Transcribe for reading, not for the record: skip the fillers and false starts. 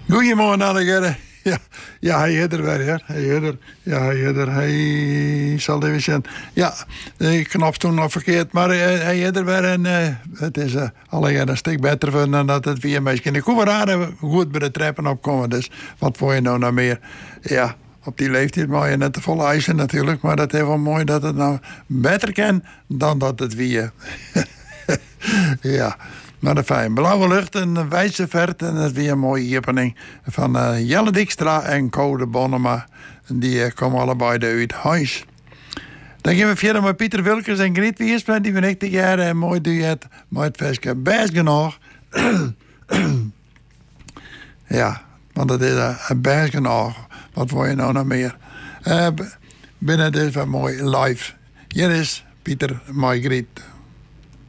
Goedemorgen, Annegere. Ja, hij is er weer, hè. Hij zal even zijn. Ja, ik knop toen nog verkeerd, maar hij is er weer. En het is alleen een stuk beter dan dat het weer meisje. Ik hoef er goed bij de treppen opkomen, dus wat wil je nou nog meer? Ja, op die leeftijd mag je net te volle eisen natuurlijk, maar dat is wel mooi dat het nou beter kan dan dat het weer. Ja. Maar de fijn. Blauwe lucht en wijze vert. En dat is weer een mooie opening van Jelle Dijkstra en Code Bonnema. Die komen allebei uit huis. Dan gaan we verder met Pieter Wilkers en Griet Wiersma. Die ben ik dit jaar een mooi duet met het versje best genoeg. Ja, want dat is best genoeg. Wat wil je nou nog meer? Binnen dit is wel mooi live. Hier is Pieter met Griet.